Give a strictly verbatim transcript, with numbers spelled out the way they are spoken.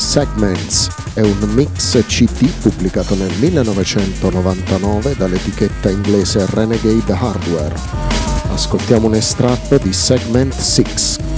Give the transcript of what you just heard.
Segments, è un mix C D pubblicato nel millenovecentonovantanove dall'etichetta inglese Renegade Hardware. Ascoltiamo un estratto di Segment sei.